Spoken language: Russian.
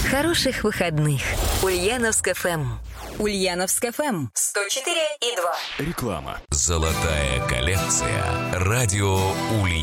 Хороших выходных. Ульяновск ФМ. Ульяновск ФМ 104,2. Реклама. Золотая коллекция. Радио Ульяновск.